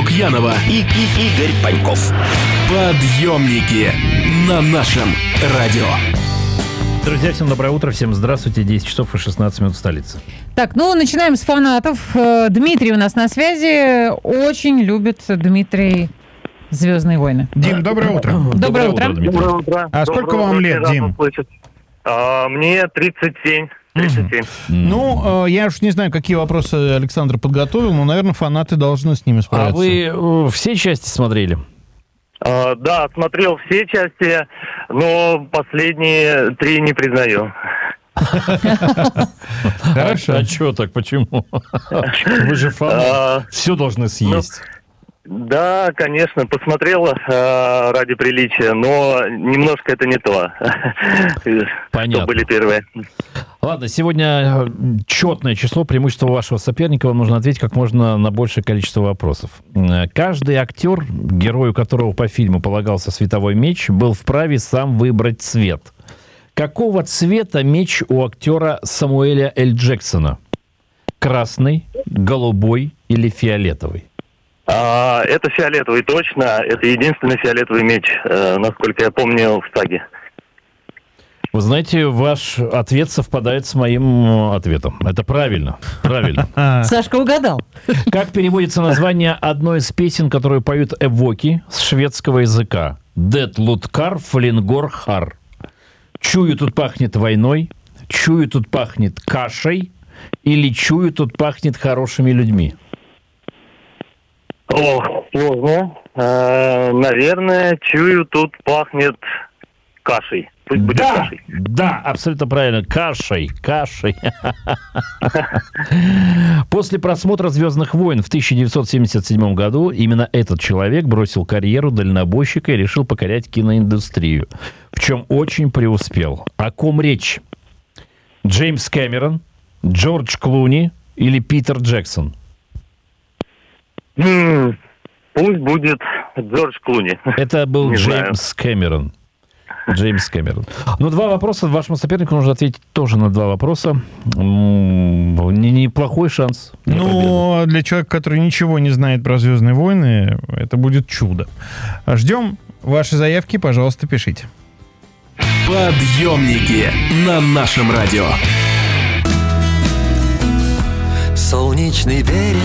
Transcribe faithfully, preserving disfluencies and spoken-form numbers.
Лукьянова и, и Игорь Паньков. Подъемники на нашем радио. Друзья, всем доброе утро, всем здравствуйте. десять часов и шестнадцать минут в столице. Так, ну, начинаем с фанатов. Дмитрий у нас на связи. Очень любит Дмитрий «Звездные войны». Дим, доброе утро. Доброе, доброе утро. утро, Дмитрий. Доброе утро. А Доброе сколько утро, вам лет, рад Дим? вас слышать. А, мне тридцать семь. тридцать семь. Ну, э, я уж не знаю, какие вопросы Александр подготовил, но, наверное, фанаты должны с ними А справиться. вы э, все части смотрели? А, да, смотрел все части, но последние три не признаю. Хорошо. А, а что так, почему? Вы же фанат. А, Все должны съесть. да, конечно, посмотрел а, ради приличия, но немножко это не то. Понятно. Что были первые. Ладно, сегодня четное число, преимущество вашего соперника. Вам нужно ответить как можно на большее количество вопросов. Каждый актер, герою которого по фильму полагался световой меч, был вправе сам выбрать цвет. Какого цвета меч у актера Самуэля Л. Джексона? Красный, голубой или фиолетовый? А, это фиолетовый точно. Это единственный фиолетовый меч, э, насколько я помню, в саге. Вы знаете, ваш ответ совпадает с моим ответом. Это правильно. Правильно. Сашка угадал. Как переводится название одной из песен, которую поют эвоки с шведского языка? «Дет луткар флингор хар». «Чую, тут пахнет войной», «Чую, тут пахнет кашей» или «Чую, тут пахнет хорошими людьми». О, сложно. Э, наверное, чую, тут пахнет кашей. Пусть будет Да, кашей. да, абсолютно правильно. Кашей, кашей. После просмотра «Звездных войн» в тысяча девятьсот семьдесят седьмом году именно этот человек бросил карьеру дальнобойщика и решил покорять киноиндустрию, в чем очень преуспел. О ком речь? Джеймс Кэмерон, Джордж Клуни или Питер Джексон? М, Пусть будет Джордж Клуни. Это был Не Джеймс знаю. Кэмерон. Джеймс Кэмерон. Ну, два вопроса. Вашему сопернику нужно ответить тоже на два вопроса. М, не- Неплохой шанс. на победу. Ну, для человека, который ничего не знает про «Звездные войны», это будет чудо. Ждем ваши заявки, пожалуйста, пишите. Подъемники на нашем радио. Солнечный берег.